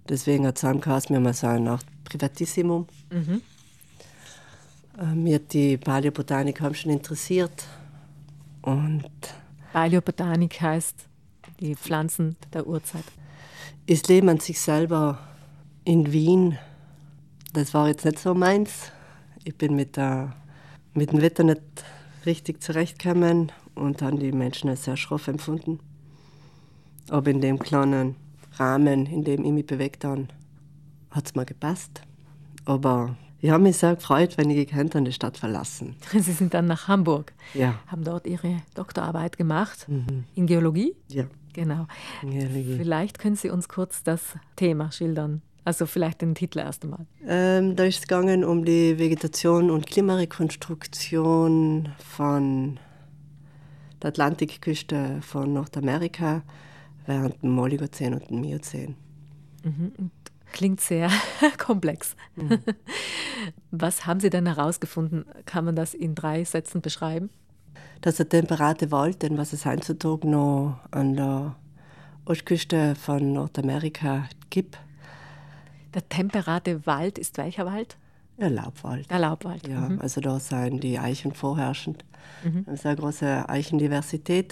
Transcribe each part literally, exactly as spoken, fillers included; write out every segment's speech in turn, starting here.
Deswegen hat es heimgeheißen, wir haben so eine Art Privatissimum. Mhm. Äh, mir hat die Paläobotanik haben schon interessiert. Und Paläobotanik heißt die Pflanzen der Urzeit. Das Leben an sich selber in Wien, das war jetzt nicht so meins. Ich bin mit, der, mit dem Wetter nicht richtig zurechtgekommen und habe die Menschen als sehr schroff empfunden. Aber in dem kleinen Rahmen, in dem ich mich bewegt habe, hat es mir gepasst. Aber ich habe mich sehr gefreut, wenn ich gekannt habe, die Stadt verlassen. Sie sind dann nach Hamburg, ja. haben dort Ihre Doktorarbeit gemacht, mhm. in Geologie? Ja. Genau. Geologie. Vielleicht können Sie uns kurz das Thema schildern, also vielleicht den Titel erst einmal. Ähm, da ist es gegangen um die Vegetation und Klimarekonstruktion von der Atlantikküste von Nordamerika während dem Oligozän und dem Miozän. Mhm. Klingt sehr komplex. Mhm. Was haben Sie denn herausgefunden? Kann man das in drei Sätzen beschreiben? Dass der temperate Wald, den was es heutzutage noch an der Ostküste von Nordamerika gibt. Der temperate Wald ist welcher Wald? Der Laubwald. Der Laubwald. Ja, mhm. also da sind die Eichen vorherrschend. Mhm. Das ist eine große Eichendiversität.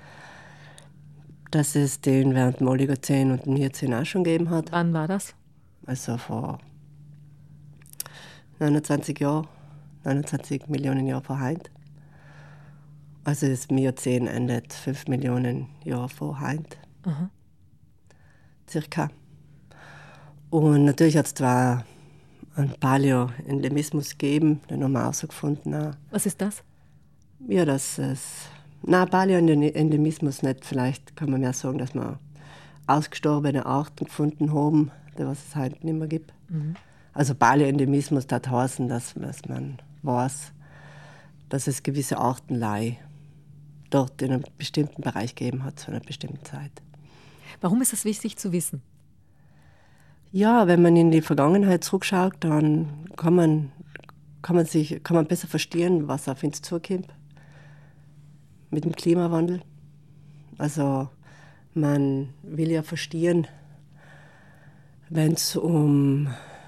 Dass es den während dem Oligozän und dem Miozän auch schon gegeben hat. Wann war das? Also vor neunundzwanzig Jahren, neunundzwanzig Millionen Jahre vor heute. Also das Miozän endet fünf Millionen Jahre vor heute. Mhm. Circa. Und natürlich hat es zwar einen Paläoendemismus gegeben, den haben wir auch so gefunden. Auch. Was ist das? Ja, das ist... Na, Paläoendemismus nicht. Vielleicht kann man mehr sagen, dass wir ausgestorbene Arten gefunden haben, die was es heute nicht mehr gibt. Mhm. Also Paläoendemismus das heißen, dass, dass man weiß, dass es gewisse Artenlei dort in einem bestimmten Bereich gegeben hat, zu einer bestimmten Zeit. Warum ist das wichtig zu wissen? Ja, wenn man in die Vergangenheit zurückschaut, dann kann man, kann man, sich, kann man besser verstehen, was auf uns zukommt mit dem Klimawandel. Also man will ja verstehen, wenn es um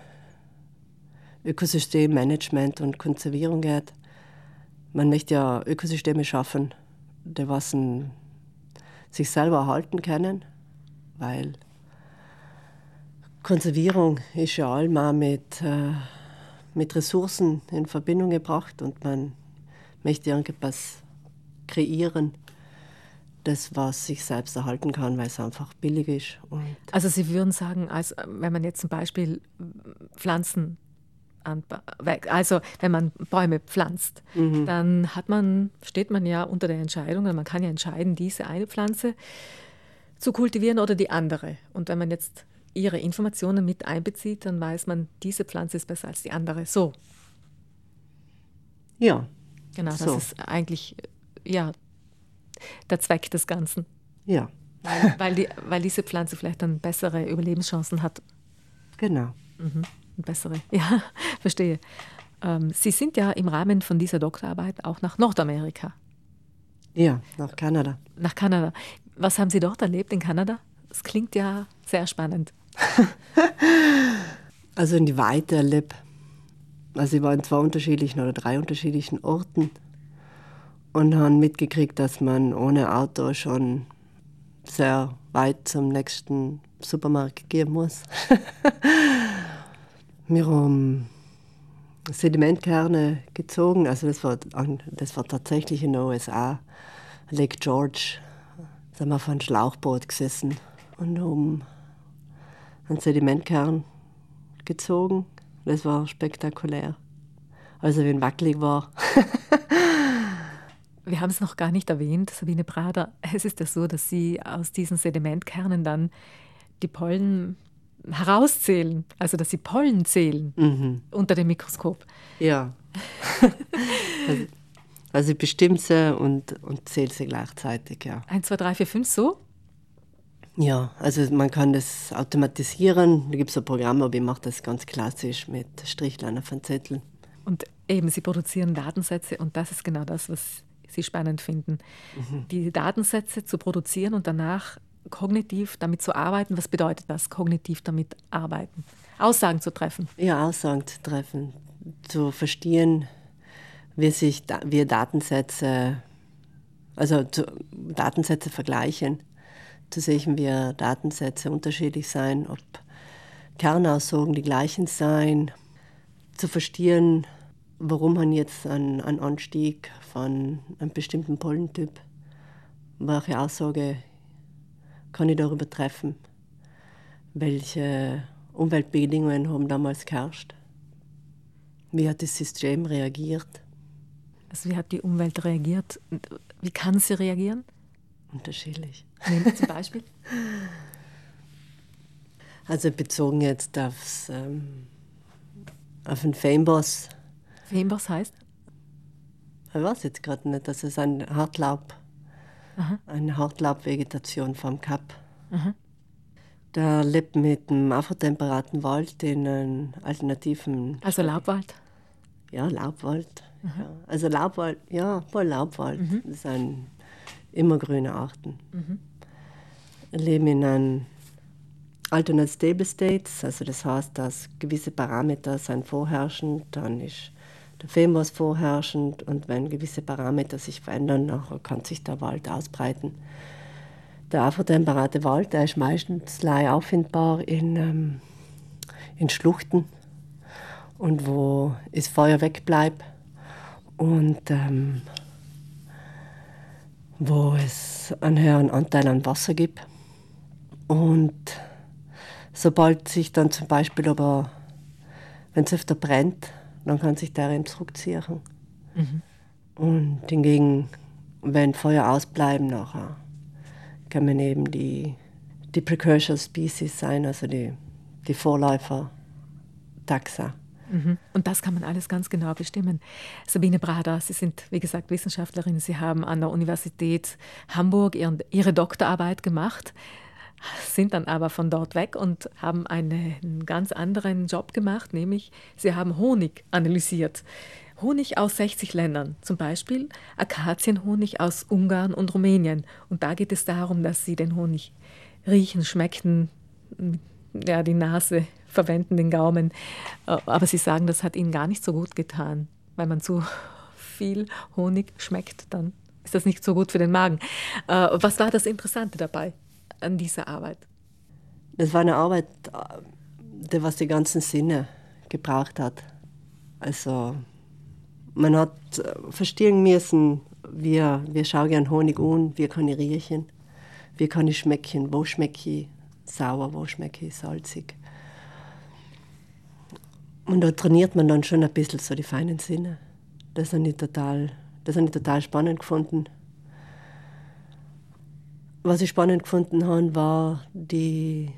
Ökosystemmanagement und Konservierung geht. Man möchte ja Ökosysteme schaffen, die was sich selber erhalten können, weil Konservierung ist ja allmal mit, äh, mit Ressourcen in Verbindung gebracht und man möchte irgendetwas kreieren, das, was sich selbst erhalten kann, weil es einfach billig ist. Und also Sie würden sagen, also wenn man jetzt zum Beispiel Pflanzen anbaut, also wenn man Bäume pflanzt, mhm. dann hat man, steht man ja unter der Entscheidung, man kann ja entscheiden, diese eine Pflanze zu kultivieren oder die andere. Und wenn man jetzt Ihre Informationen mit einbezieht, dann weiß man, diese Pflanze ist besser als die andere. So. Ja. Genau, das so. ist eigentlich ja, der Zweck des Ganzen. Ja. Weil, weil, die, weil diese Pflanze vielleicht dann bessere Überlebenschancen hat. Genau. Mhm. Bessere, ja, verstehe. Ähm, Sie sind ja im Rahmen von dieser Doktorarbeit auch nach Nordamerika. Ja, nach Kanada. Nach Kanada. Was haben Sie dort erlebt in Kanada? Das klingt ja sehr spannend. Also in die Weite erlebt. Also ich war in zwei unterschiedlichen oder drei unterschiedlichen Orten und habe mitgekriegt, dass man ohne Auto schon sehr weit zum nächsten Supermarkt gehen muss. Wir haben Sedimentkerne gezogen, also das war, das war tatsächlich in den U S A, Lake George. Da sind wir auf einem Schlauchboot gesessen und haben einen Sedimentkern gezogen. Das war spektakulär. Also wenn wackelig war. Wir haben es noch gar nicht erwähnt, Sabine Prader. Es ist ja so, dass Sie aus diesen Sedimentkernen dann die Pollen herauszählen, also dass Sie Pollen zählen mhm. unter dem Mikroskop. Ja. also, also ich bestimme sie und, und zähle sie gleichzeitig, ja. Eins, zwei, drei, vier, fünf, so? Ja, also man kann das automatisieren. Da gibt es ein Programm, aber ich mache das ganz klassisch mit Strichlein auf den Zettel. Und eben, Sie produzieren Datensätze und das ist genau das, was Sie spannend finden. Mhm. Die Datensätze zu produzieren und danach kognitiv damit zu arbeiten. Was bedeutet das, kognitiv damit arbeiten? Aussagen zu treffen. Ja, Aussagen zu treffen, zu verstehen, wie sich wie Datensätze, also zu, Datensätze vergleichen, zu sehen, wie Datensätze unterschiedlich sein, ob Kernaussagen die gleichen sein, zu verstehen, warum man jetzt einen, einen Anstieg von einem bestimmten Pollentyp, welche Aussage kann ich darüber treffen, welche Umweltbedingungen haben damals geherrscht, wie hat das System reagiert. Also wie hat die Umwelt reagiert? Wie kann sie reagieren? Unterschiedlich. Nehmen wir zum Beispiel. Also bezogen jetzt aufs, ähm, auf den Feenboss. Feenboss heißt? Ich weiß jetzt gerade nicht, das ist ein Hartlaub, Aha. eine Hartlaubvegetation vom Kap. Aha. Der lebt mit einem afrotemperaten Wald in einem alternativen... Also Laubwald? Ja, Laubwald. Ja. Also Laubwald, ja, voll Laubwald. Mhm. Das sind immergrüne Arten. Mhm. Leben in einem Alternate Stable States, also das heißt, dass gewisse Parameter sind vorherrschend, dann ist der Feenboss vorherrschend und wenn gewisse Parameter sich verändern, nachher kann sich der Wald ausbreiten. Der afrotemperate Wald, der ist meistens leicht auffindbar in, ähm, in Schluchten und wo das Feuer wegbleibt und ähm, wo es einen höheren Anteil an Wasser gibt. Und sobald sich dann zum Beispiel aber, wenn es öfter brennt, dann kann sich der eben zurückziehen. Mhm. Und hingegen, wenn Feuer ausbleiben, nachher kann man eben die, die Precursor Species sein, also die, die Vorläufer Taxa. Mhm. Und das kann man alles ganz genau bestimmen. Sabine Brader, Sie sind, wie gesagt, Wissenschaftlerin. Sie haben an der Universität Hamburg ihren, Ihre Doktorarbeit gemacht, sind dann aber von dort weg und haben eine, einen ganz anderen Job gemacht, nämlich Sie haben Honig analysiert. Honig aus sechzig Ländern, zum Beispiel Akazienhonig aus Ungarn und Rumänien. Und da geht es darum, dass Sie den Honig riechen, schmecken, ja, die Nase verwenden, den Gaumen. Aber Sie sagen, das hat Ihnen gar nicht so gut getan, weil man zu viel Honig schmeckt, dann ist das nicht so gut für den Magen. Was war das Interessante dabei an dieser Arbeit? Das war eine Arbeit, die was die ganzen Sinne gebraucht hat. Also man hat verstehen müssen, wie, wie schaue ich einen Honig an, wie kann ich riechen, wie kann ich schmecken, wo schmecke ich sauer, wo schmecke ich salzig. Und da trainiert man dann schon ein bisschen so die feinen Sinne. Das habe ich total, das habe ich total spannend gefunden. Was ich spannend gefunden habe, war, die,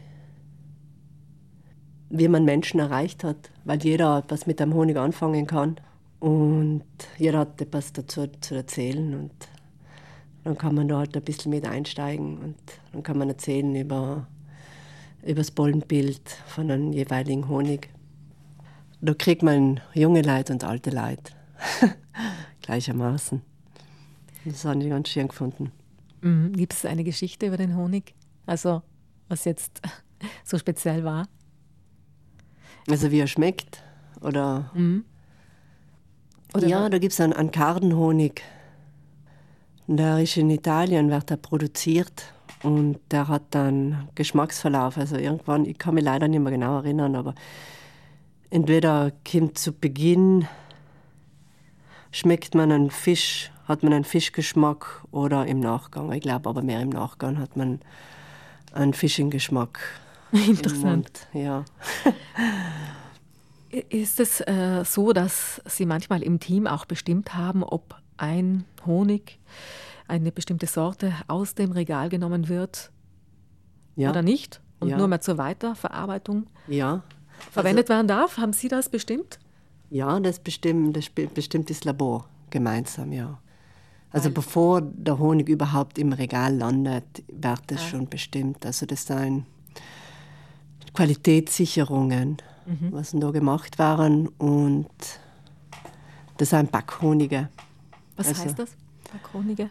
wie man Menschen erreicht hat, weil jeder etwas mit dem Honig anfangen kann und jeder hat etwas dazu zu erzählen und dann kann man da halt ein bisschen mit einsteigen und dann kann man erzählen über, über das Pollenbild von einem jeweiligen Honig. Da kriegt man junge Leute und alte Leute gleichermaßen. Das habe ich ganz schön gefunden. Mhm. Gibt es eine Geschichte über den Honig? Also, was jetzt so speziell war? Also, wie er schmeckt? Oder? Mhm. Oder ja, da gibt es einen, einen Kardenhonig. Der ist in Italien, wird er produziert und der hat dann Geschmacksverlauf. Also, irgendwann, ich kann mich leider nicht mehr genau erinnern, aber entweder kommt zu Beginn, schmeckt man einen Fisch, hat man einen Fischgeschmack oder im Nachgang. Ich glaube aber mehr im Nachgang hat man einen Fischengeschmack. Interessant. Im Mund, ja. Ist es äh, so, dass Sie manchmal im Team auch bestimmt haben, ob ein Honig, eine bestimmte Sorte aus dem Regal genommen wird ja. oder nicht und ja. nur mehr zur Weiterverarbeitung ja. verwendet also, werden darf? Haben Sie das bestimmt? Ja, das bestimmt, das bestimmt das Labor gemeinsam, ja. Also Weil, bevor der Honig überhaupt im Regal landet, wird das ah. schon bestimmt. Also das sind Qualitätssicherungen, mhm. was da gemacht waren und das sind Backhonige. Was also, heißt das, Backhonige?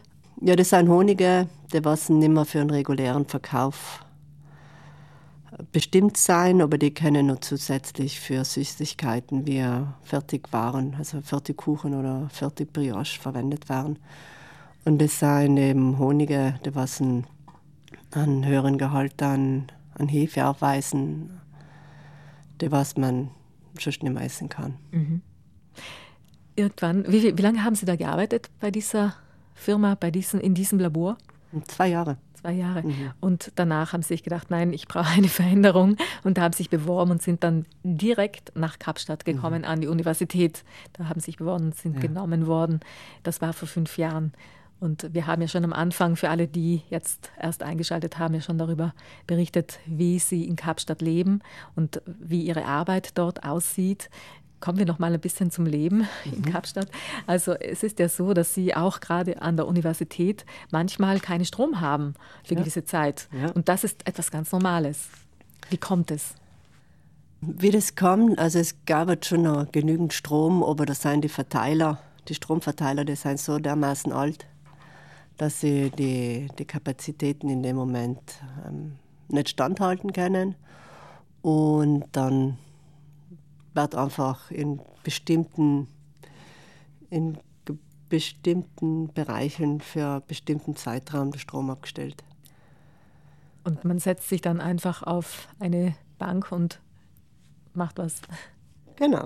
Ja, das sind Honige, die was nicht mehr für einen regulären Verkauf bestimmt sein, aber die können noch zusätzlich für Süßigkeiten wie Fertigwaren, also Fertigkuchen oder Fertigbrioche verwendet werden. Und das sind eben Honige, die was einen, einen höheren Gehalt an, an Hefe aufweisen, die was man sonst nicht mehr essen kann. Mhm. Irgendwann, wie, wie lange haben Sie da gearbeitet bei dieser Firma, bei diesem, in diesem Labor? Zwei Jahre. Zwei Jahre. Mhm. Und danach haben Sie sich gedacht, nein, ich brauche eine Veränderung und haben sich beworben und sind dann direkt nach Kapstadt gekommen, mhm. an die Universität. Da haben Sie sich beworben und sind ja. genommen worden. Das war vor fünf Jahren. Und wir haben ja schon am Anfang, für alle, die jetzt erst eingeschaltet haben, ja schon darüber berichtet, wie Sie in Kapstadt leben und wie Ihre Arbeit dort aussieht. Kommen wir noch mal ein bisschen zum Leben in mhm. Kapstadt. Also es ist ja so, dass Sie auch gerade an der Universität manchmal keinen Strom haben für ja. gewisse Zeit. Ja. Und das ist etwas ganz Normales. Wie kommt es? Wie das kommt, also es gab jetzt schon noch genügend Strom, aber das sind die Verteiler, die Stromverteiler, die sind so dermaßen alt, dass sie die, die Kapazitäten in dem Moment ähm, nicht standhalten können. Und dann wird einfach in bestimmten, in bestimmten Bereichen für einen bestimmten Zeitraum der Strom abgestellt. Und man setzt sich dann einfach auf eine Bank und macht was. Genau.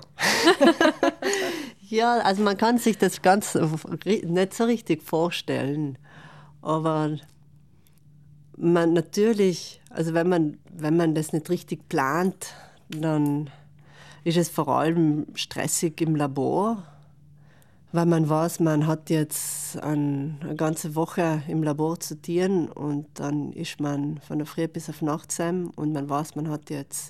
Ja, also man kann sich das ganz nicht so richtig vorstellen, aber man natürlich, also wenn man, wenn man das nicht richtig plant, dann ist es vor allem stressig im Labor, weil man weiß, man hat jetzt eine ganze Woche im Labor zu tun und dann ist man von der Früh bis auf Nacht zusammen und man weiß, man hat jetzt,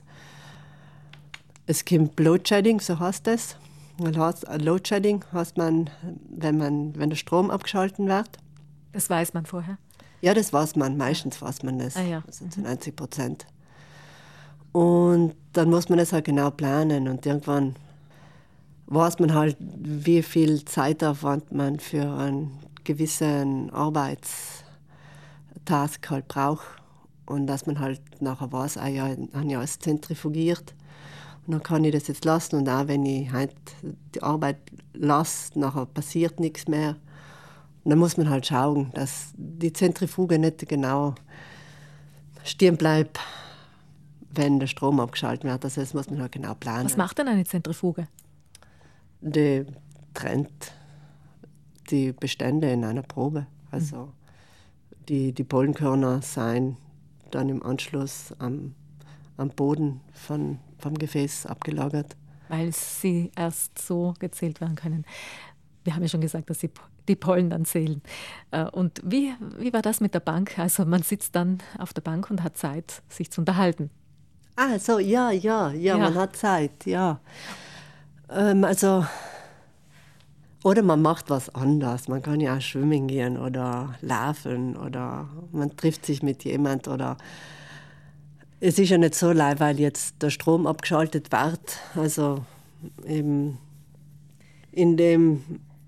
es kommt Load Shedding, so heißt das. Load Shedding heißt man, wenn, man, wenn der Strom abgeschalten wird. Das weiß man vorher? Ja, das weiß man, meistens weiß man das, ah, ja. also zu neunzig Prozent. Und dann muss man das halt genau planen und irgendwann weiß man halt, wie viel Zeitaufwand man für einen gewissen Arbeitstask halt braucht und dass man halt nachher weiß, ah ja, habe ich alles zentrifugiert und dann kann ich das jetzt lassen und auch wenn ich halt die Arbeit lasse, nachher passiert nichts mehr. Und dann muss man halt schauen, dass die Zentrifuge nicht genau stehen bleibt, wenn der Strom abgeschaltet wird. Also das muss man halt genau planen. Was macht denn eine Zentrifuge? Die trennt die Bestände in einer Probe. Also mhm. die, die Pollenkörner seien dann im Anschluss am, am Boden von, vom Gefäß abgelagert. Weil sie erst so gezählt werden können. Wir haben ja schon gesagt, dass sie die Pollen dann zählen. Und wie, wie war das mit der Bank? Also man sitzt dann auf der Bank und hat Zeit, sich zu unterhalten. Ah, so, ja, ja, ja, ja. Man hat Zeit, ja. Ähm, also, oder man macht was anderes. Man kann ja auch schwimmen gehen oder laufen oder man trifft sich mit jemand oder es ist ja nicht so leid, weil jetzt der Strom abgeschaltet wird. Also eben in dem,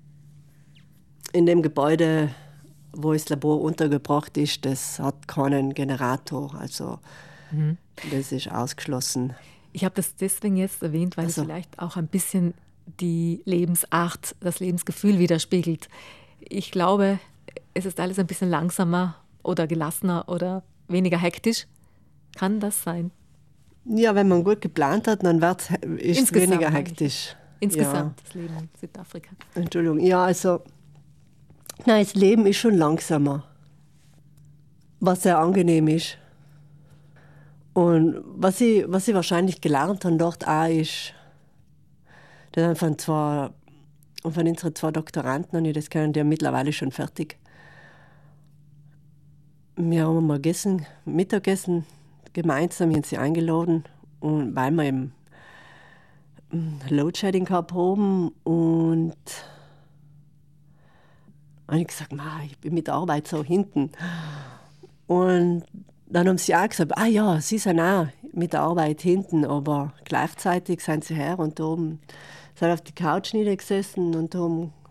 in dem Gebäude, wo das Labor untergebracht ist, das hat keinen Generator. Also mhm. das ist ausgeschlossen. Ich habe das deswegen jetzt erwähnt, weil also, es vielleicht auch ein bisschen die Lebensart, das Lebensgefühl widerspiegelt. Ich glaube, es ist alles ein bisschen langsamer oder gelassener oder weniger hektisch. Kann das sein? Ja, wenn man gut geplant hat, dann wird es weniger hektisch. Insgesamt ja. Das Leben in Südafrika. Entschuldigung, ja, also nein, das Leben ist schon langsamer, was sehr angenehm ist. Und was ich, was ich wahrscheinlich gelernt habe dort auch ist, dass von, zwei, von unseren zwei Doktoranden, und ich das kennen, die haben mittlerweile schon fertig. Wir haben mal gegessen, Mittagessen gemeinsam, wir haben sie eingeladen, und weil wir eben Load-Shedding gehabt haben und habe ich gesagt, ich bin mit der Arbeit so hinten. Und dann haben sie auch gesagt, ah ja, sie sind auch mit der Arbeit hinten, aber gleichzeitig sind sie her und haben sind auf die Couch niedergesessen und haben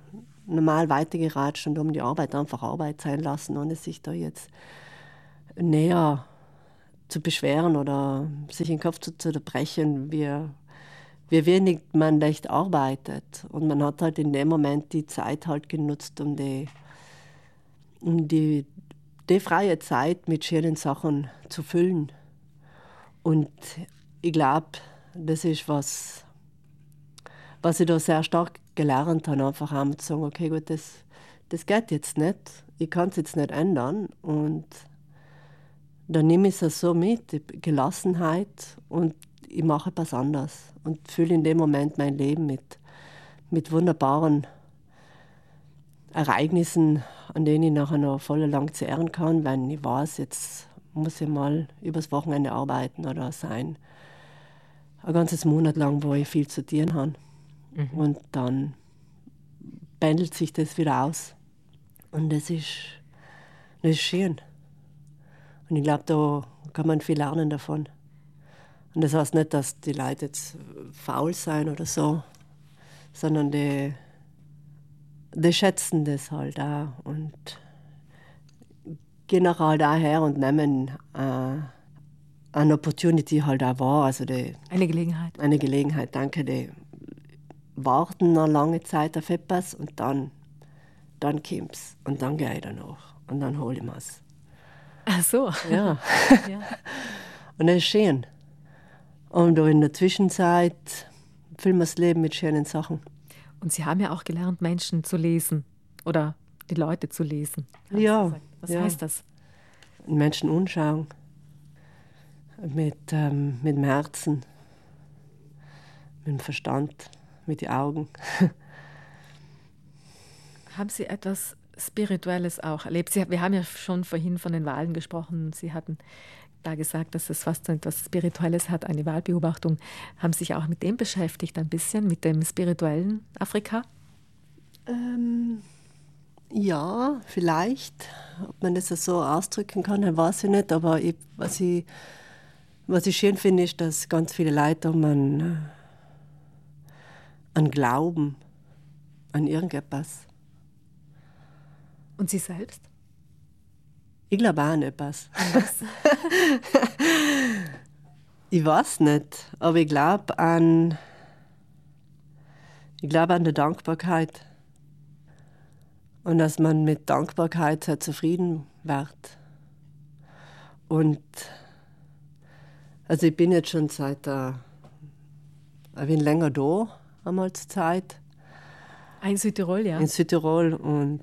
normal weitergeratscht und um die Arbeit einfach Arbeit sein lassen, ohne sich da jetzt näher zu beschweren oder sich den Kopf zu zerbrechen, wie, wie wenig man echt arbeitet. Und man hat halt in dem Moment die Zeit halt genutzt, um die, um die, die freie Zeit mit schönen Sachen zu füllen. Und ich glaube, das ist was, was ich da sehr stark gelernt habe, einfach auch zu sagen, okay, gut, das, das geht jetzt nicht, ich kann es jetzt nicht ändern. Und dann nehme ich es so mit, die Gelassenheit, und ich mache etwas anderes und fühle in dem Moment mein Leben mit, mit wunderbaren Ereignissen, an denen ich nachher noch voll lang zehren kann, wenn ich weiß, jetzt muss ich mal übers Wochenende arbeiten oder sein. Ein ganzes Monat lang, wo ich viel zu tun habe. Mhm. Und dann pendelt sich das wieder aus. Und das ist, das ist schön. Und ich glaube, da kann man viel lernen davon. Und das heißt nicht, dass die Leute jetzt faul sein oder so, sondern die, die schätzen das halt auch und gehen nachher halt auch her und nehmen äh, eine Opportunity halt auch wahr. Also die, eine Gelegenheit. Eine Gelegenheit, danke. Die warten eine lange Zeit auf etwas und dann, dann kommt es. Und dann gehe ich dann noch. Und dann hole ich mir es. Ach so. Ja. Ja. Und das ist schön. Und in der Zwischenzeit füllen wir das Leben mit schönen Sachen. Und Sie haben ja auch gelernt, Menschen zu lesen oder die Leute zu lesen. Ja. Was ja. heißt das? Menschen anschauen. Mit, ähm, mit dem Herzen. Mit dem Verstand. Mit den Augen. Haben Sie etwas Spirituelles auch erlebt? Sie, wir haben ja schon vorhin von den Wahlen gesprochen. Sie hatten da gesagt, dass es fast etwas Spirituelles hat, eine Wahlbeobachtung. Haben Sie sich auch mit dem beschäftigt, ein bisschen, mit dem spirituellen Afrika? Ähm, ja, vielleicht. Ob man das so ausdrücken kann, weiß ich nicht. Aber ich, was, ich, was ich schön finde, ist, dass ganz viele Leute um an, an Glauben, an irgendetwas. Und Sie selbst? Ich glaube auch an etwas. An was? Ich weiß nicht, aber ich glaube an, ich glaube an die Dankbarkeit. Und dass man mit Dankbarkeit sehr zufrieden wird. Und also ich bin jetzt schon seit äh, ein wenig länger da, einmal zur Zeit. In Südtirol, ja. In Südtirol. Und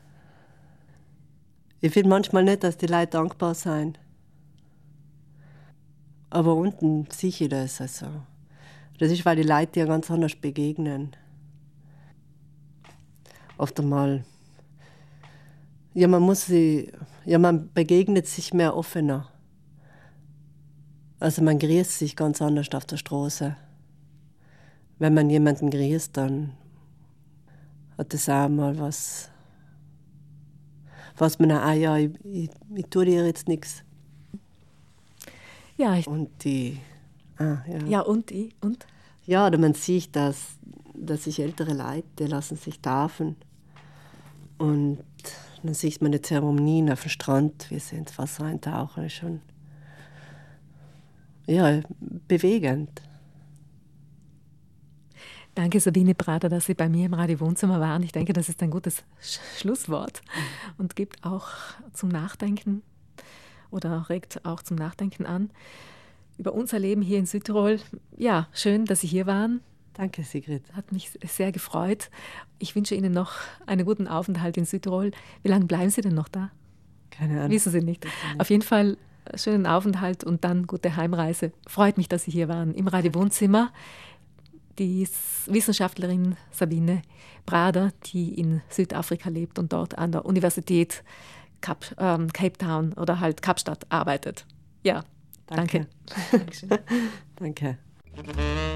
ich finde manchmal nicht, dass die Leute dankbar sind. Aber unten sehe ich das. Also. Das ist, weil die Leute dir ganz anders begegnen. Oft einmal, ja, man muss sie, ja, man begegnet sich mehr offener. Also man grüßt sich ganz anders auf der Straße. Wenn man jemanden grüßt, dann hat das auch mal was, was man auch, ah ja, ich, ich, ich tue dir jetzt nichts. Ja, ich, und die, ah, ja. Ja, und ich, und? Ja, oder man sieht, dass, dass sich ältere Leute, die lassen sich taufen. Und dann sieht man die Zeremonien auf dem Strand, wie sie ins Wasser eintauchen, ist schon ja, bewegend. Danke, Sabine Prater, dass Sie bei mir im Radio Wohnzimmer waren. Ich denke, das ist ein gutes Sch- Schlusswort und gibt auch zum Nachdenken oder regt auch zum Nachdenken an über unser Leben hier in Südtirol. Ja, schön, dass Sie hier waren. Danke, Sigrid. Hat mich sehr gefreut. Ich wünsche Ihnen noch einen guten Aufenthalt in Südtirol. Wie lange bleiben Sie denn noch da? Keine Ahnung. Wissen Sie nicht. nicht. Auf jeden Fall schönen Aufenthalt und dann gute Heimreise. Freut mich, dass Sie hier waren im Radio Wohnzimmer. Die Wissenschaftlerin Sabine Prater, die in Südafrika lebt und dort an der Universität Cap, ähm, Cape Town oder halt Kapstadt arbeitet. Ja, danke. Danke. Danke.